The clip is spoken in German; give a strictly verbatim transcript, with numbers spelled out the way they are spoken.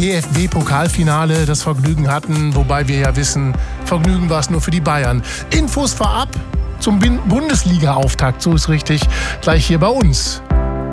D F B-Pokalfinale das Vergnügen hatten, wobei wir ja wissen, Vergnügen war es nur für die Bayern. Infos vorab zum Bundesliga-Auftakt, so ist richtig, gleich hier bei uns